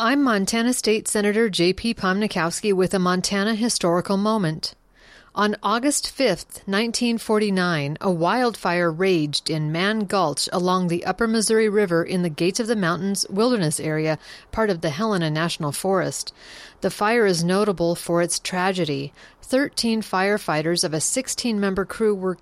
I'm Montana State Senator J.P. Pomnikowski with a Montana historical moment. On August 5, 1949, a wildfire raged in Man Gulch along the Upper Missouri River in the Gates of the Mountains wilderness area, part of the Helena National Forest. The fire is notable for its tragedy. 13 firefighters of a 16-member crew were